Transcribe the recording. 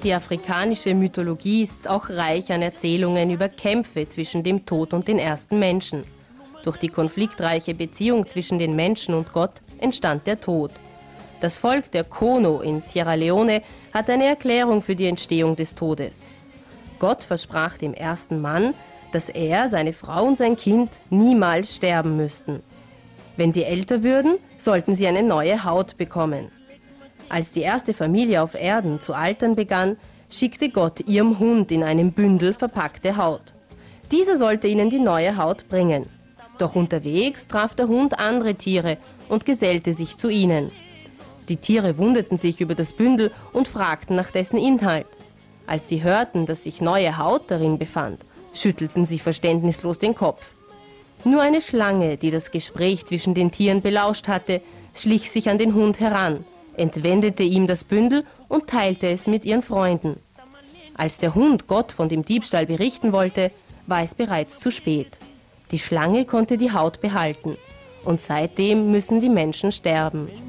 Die afrikanische Mythologie ist auch reich an Erzählungen über Kämpfe zwischen dem Tod und den ersten Menschen. Durch die konfliktreiche Beziehung zwischen den Menschen und Gott entstand der Tod. Das Volk der Kono in Sierra Leone hat eine Erklärung für die Entstehung des Todes. Gott versprach dem ersten Mann, dass er, seine Frau und sein Kind niemals sterben müssten. Wenn sie älter würden, sollten sie eine neue Haut bekommen. Als die erste Familie auf Erden zu altern begann, schickte Gott ihrem Hund in einem Bündel verpackte Haut. Dieser sollte ihnen die neue Haut bringen. Doch unterwegs traf der Hund andere Tiere und gesellte sich zu ihnen. Die Tiere wunderten sich über das Bündel und fragten nach dessen Inhalt. Als sie hörten, dass sich neue Haut darin befand, schüttelten sie verständnislos den Kopf. Nur eine Schlange, die das Gespräch zwischen den Tieren belauscht hatte, schlich sich an den Hund heran, entwendete ihm das Bündel und teilte es mit ihren Freunden. Als der Hund Gott von dem Diebstahl berichten wollte, war es bereits zu spät. Die Schlange konnte die Haut behalten und seitdem müssen die Menschen sterben.